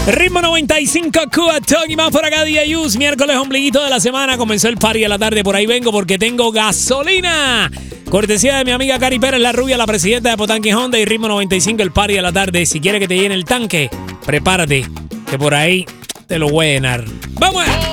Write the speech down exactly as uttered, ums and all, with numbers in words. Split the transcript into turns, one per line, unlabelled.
Ritmo noventa y cinco, Cuba, Tony más por acá, D J Yus. Miércoles, ombliguito de la semana. Comenzó el party a la tarde. Por ahí vengo porque tengo gasolina. Cortesía de mi amiga Cari Pérez, la rubia, la presidenta de Potanqui Honda. Y Ritmo noventa y cinco, el party a la tarde. Si quieres que te llene el tanque, prepárate, que por ahí te lo voy a llenar. ¡Vamos!